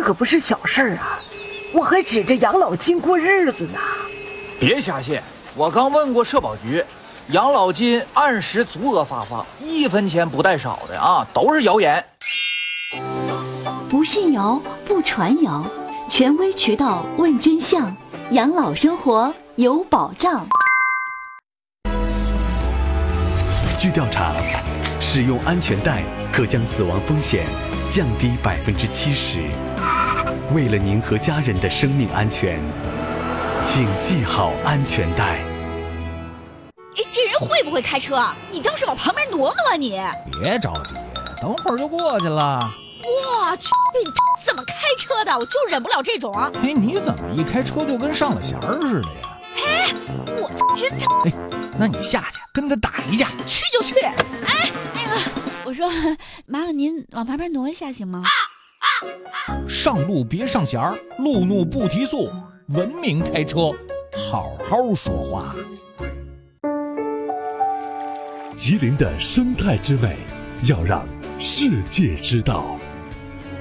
可不是小事儿啊，我还指着养老金过日子呢。 别瞎信，我刚问过社保局，养老金按时足额发放，1分钱不带少的啊，都是谣言。 不信谣，不传谣，权威渠道问真相，养老生活有保障。 据调查，使用安全带可将死亡风险降低70%。为了您和家人的生命安全，请系好安全带。 哎，这人会不会开车啊？你倒是往旁边挪挪啊你！ 别着急，等会儿就过去了。 我去，你怎么开车的？我就忍不了这种。 哎，你怎么一开车就跟上了弦儿似的呀？ 哎，我真的。 哎，那你下去跟他打一架。 去就去。哎，那个，我说，麻烦您往旁边挪一下行吗？ 上路别上弦儿，路怒不提速，文明开车，好好说话。 吉林的生态之美，要让世界知道。